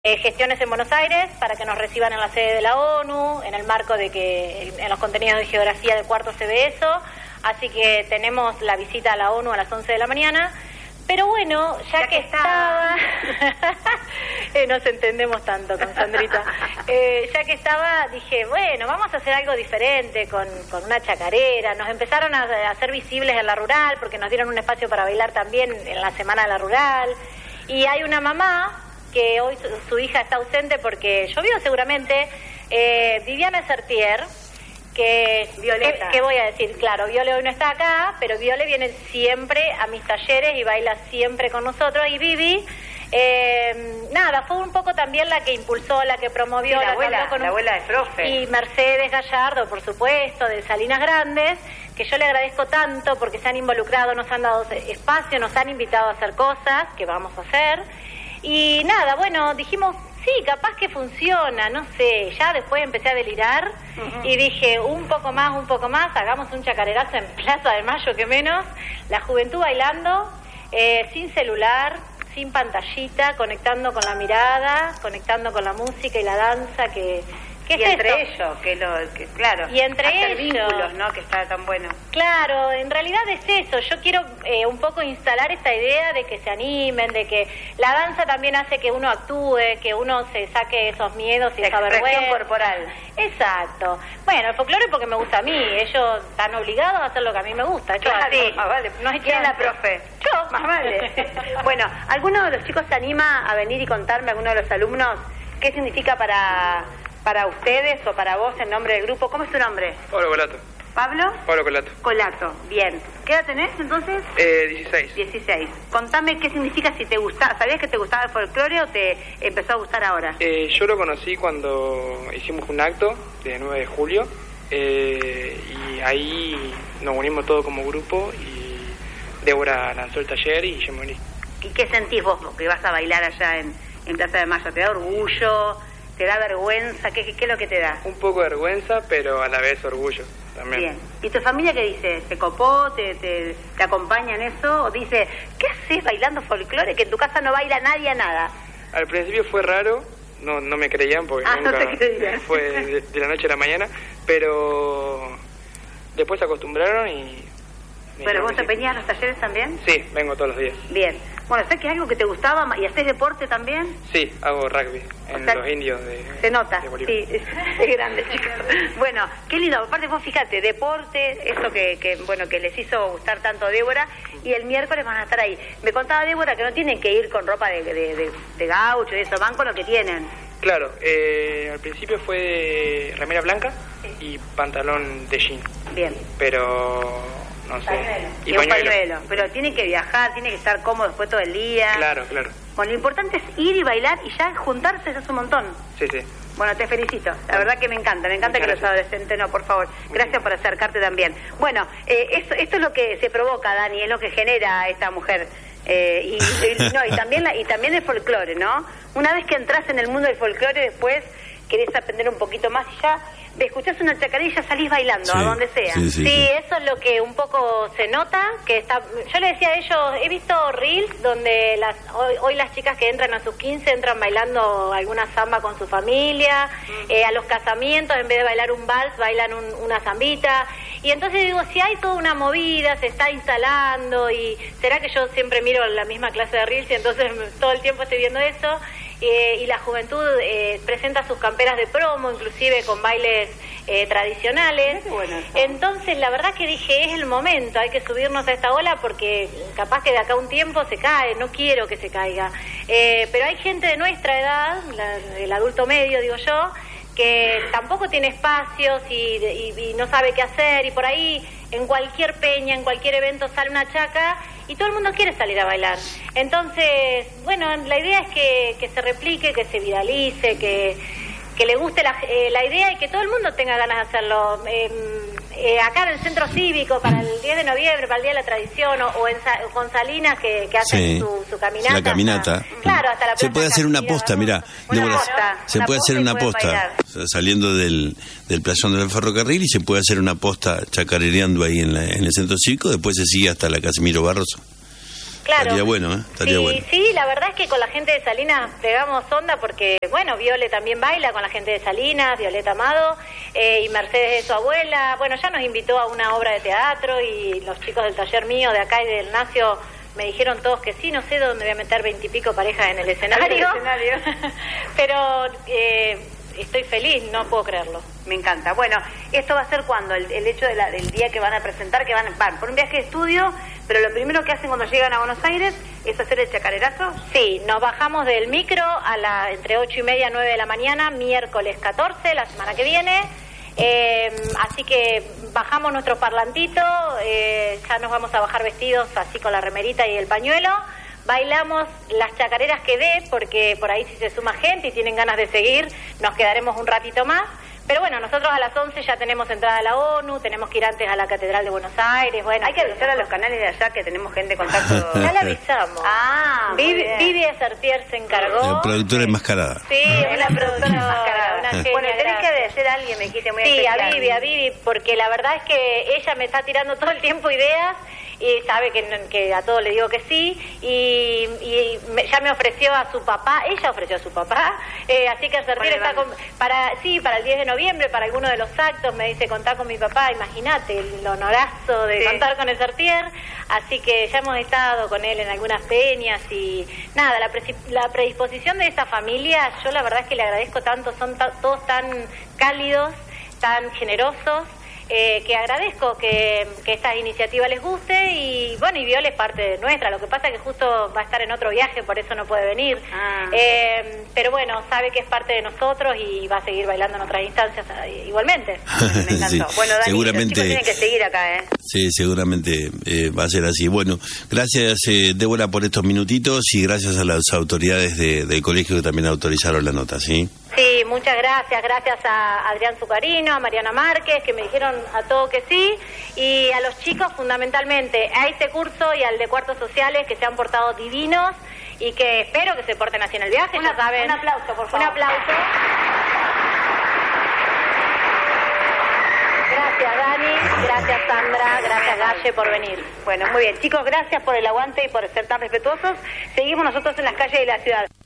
gestiones en Buenos Aires para que nos reciban en la sede de la ONU, en el marco de que en los contenidos de geografía del cuarto se ve eso, así que tenemos la visita a la ONU a las 11 de la mañana, pero bueno, ya que estaba, nos entendemos tanto con Sandrita, ya que estaba, dije, bueno, vamos a hacer algo diferente con una chacarera, nos empezaron a hacer visibles en la rural, porque nos dieron un espacio para bailar también en la semana de la rural, y hay una mamá que hoy su hija está ausente porque llovió seguramente, Viviana Sertier, Violeta. ¿Qué voy a decir? Claro, Viole hoy no está acá, pero Viole viene siempre a mis talleres y baila siempre con nosotros, y Vivi, nada, fue un poco también la que impulsó, la que promovió, sí, la abuela de profe. Y Mercedes Gallardo, por supuesto, de Salinas Grandes, que yo le agradezco tanto porque se han involucrado, nos han dado espacio, nos han invitado a hacer cosas que vamos a hacer. Y nada, bueno, dijimos, sí, capaz que funciona, no sé, ya después empecé a delirar y dije, un poco más, hagamos un chacarerazo en Plaza de Mayo, que menos, la juventud bailando, sin celular, sin pantallita, conectando con la mirada, conectando con la música y la danza, que y es entre esto. ellos, claro, y entre hacer ellos, vínculos, ¿no? Que está tan bueno. Claro, en realidad es eso. Yo quiero un poco instalar esta idea de que se animen, de que la danza también hace que uno actúe, que uno se saque esos miedos y esa vergüenza corporal. Exacto. Bueno, el folclore porque me gusta a mí. Ellos están obligados a hacer lo que a mí me gusta. Claro, sí. Más vale. No ¿Quién es la profe? Yo. Más vale. Bueno, ¿alguno de los chicos se anima a venir y contarme, alguno de los alumnos, qué significa para ustedes o para vos el nombre del grupo? ¿Cómo es tu nombre? Pablo Colato. ¿Pablo? Pablo Colato. Colato, bien. ¿Qué edad tenés entonces? 16. 16. Contame qué significa, si te gusta, ¿sabías que te gustaba el folclore o te empezó a gustar ahora? Yo lo conocí cuando hicimos un acto de 9 de julio y ahí nos unimos todos como grupo y Débora lanzó el taller y yo me uní. ¿Y qué sentís vos que vas a bailar allá en Plaza de Mayo? ¿Te da orgullo? ¿Te da vergüenza? ¿Qué es lo que te da? Un poco de vergüenza, pero a la vez orgullo también. Bien. ¿Y tu familia qué dice? ¿Se copó? ¿Te acompaña en eso? ¿O dice, qué haces bailando folclore? Que en tu casa no baila nadie a nada. Al principio fue raro, no me creían porque nunca no te creían. Fue de la noche a la mañana, pero después se acostumbraron y... ¿Pero vos te venías a los talleres también? Sí, vengo todos los días. Bien. Bueno, ¿sabes que es algo que te gustaba y haces deporte también? Sí, hago rugby en los indios de... Se nota, de Bolívar. sí, es grande, chicos. Bueno, qué lindo. Aparte vos fíjate, deporte, eso que les hizo gustar tanto a Débora, y el miércoles van a estar ahí. Me contaba Débora que no tienen que ir con ropa de gaucho y eso, van con lo que tienen. Claro, al principio fue de remera blanca y pantalón de jean. Bien. Pero... no sé. Y un pañuelo. Pero tiene que viajar, tiene que estar cómodo después todo el día. Claro. Bueno, lo importante es ir y bailar y ya juntarse, eso es un montón. Sí. Bueno, te felicito. La verdad que me encanta que los adolescentes, no, por favor. Gracias por acercarte también. Bueno, esto es lo que se provoca, Dani, es lo que genera esta mujer. Y también el folclore, ¿no? Una vez que entras en el mundo del folclore, después querés aprender un poquito más y ya escuchás una chacarera y ya salís bailando, a donde sea. Sí, eso es lo que un poco se nota, que está. Yo le decía a ellos, he visto reels donde hoy las chicas que entran a sus 15 entran bailando alguna samba con su familia, a los casamientos en vez de bailar un vals bailan una zambita, y entonces digo, si hay toda una movida, se está instalando, y será que yo siempre miro la misma clase de reels y entonces todo el tiempo estoy viendo eso. Y la juventud presenta sus camperas de promo, inclusive con bailes tradicionales. Bueno, entonces la verdad que dije, es el momento, hay que subirnos a esta ola porque capaz que de acá a un tiempo se cae, no quiero que se caiga. Pero hay gente de nuestra edad, el adulto medio digo yo, que tampoco tiene espacios y no sabe qué hacer, y por ahí en cualquier peña, en cualquier evento sale una chaca y todo el mundo quiere salir a bailar. Entonces, bueno, la idea es que se replique, que se viralice, que le guste la idea y que todo el mundo tenga ganas de hacerlo. Acá en el Centro Cívico, para el 10 de noviembre, para el Día de la Tradición, o con Salinas, que hacen su caminata. La caminata. Claro, hasta la se puede hacer una posta, mirá. Se puede hacer una posta saliendo del playón del ferrocarril, y se puede hacer una posta chacarereando ahí en el Centro Cívico, después se sigue hasta la Casimiro Barroso. Claro. Estaría bueno, ¿eh? Estaría bueno. Sí, la verdad es que con la gente de Salinas pegamos onda porque, bueno, Viole también baila con la gente de Salinas, Violeta Amado, y Mercedes es su abuela. Bueno, ya nos invitó a una obra de teatro y los chicos del taller mío de acá y del Nacio me dijeron todos que sí, no sé dónde voy a meter 20 y pico parejas en el escenario. Pero estoy feliz, no puedo creerlo. Me encanta. Bueno, esto va a ser cuando el hecho del día que van a presentar, que van por un viaje de estudio, pero lo primero que hacen cuando llegan a Buenos Aires es hacer el chacarerazo. Sí, nos bajamos del micro entre 8:30 y 9 de la mañana, miércoles 14, la semana que viene. Así que bajamos nuestro parlantito, ya nos vamos a bajar vestidos así con la remerita y el pañuelo. Bailamos las chacareras que dé, porque por ahí si se suma gente y tienen ganas de seguir, nos quedaremos un ratito más. Pero bueno, nosotros a las 11 ya tenemos entrada a la ONU, tenemos que ir antes a la Catedral de Buenos Aires. Bueno, hay que avisar a los canales de allá que tenemos gente en contacto. Ya le avisamos. Vivi Sertier se encargó. La productora enmascarada. Sí, una productora enmascarada. Bueno, tenés que agradecer a alguien, me dijiste muy especial. Sí, a Vivi, porque la verdad es que ella me está tirando todo el tiempo ideas y sabe que a todo le digo que sí, y ya me ofreció a su papá, ella ofreció a su papá, así que Sertier está para el 10 de noviembre, para alguno de los actos, me dice contar con mi papá, imagínate el honorazo de contar con el Sertier, así que ya hemos estado con él en algunas peñas y nada, la predisposición de esta familia, yo la verdad es que le agradezco tanto, son todos tan cálidos, tan generosos, que agradezco que esta iniciativa les guste y bueno, y Viole es parte de nuestra, lo que pasa es que justo va a estar en otro viaje, por eso no puede venir, pero bueno, sabe que es parte de nosotros y va a seguir bailando en otras instancias igualmente. Me encantó. Sí, bueno, Dani, seguramente, los chicos tienen que seguir acá, ¿eh? Sí, seguramente va a ser así. Bueno, gracias Débora por estos minutitos y gracias a las autoridades del colegio que también autorizaron la nota, ¿sí? Sí, muchas gracias. Gracias a Adrián Zucarino, a Mariana Márquez, que me dijeron a todo que sí, y a los chicos fundamentalmente, a este curso y al de Cuartos Sociales, que se han portado divinos y que espero que se porten así en el viaje, ya saben. Un aplauso, por favor. Un aplauso. Gracias, Dani. Gracias, Sandra. Gracias, Galle, por venir. Bueno, muy bien. Chicos, gracias por el aguante y por ser tan respetuosos. Seguimos nosotros en las calles de la ciudad.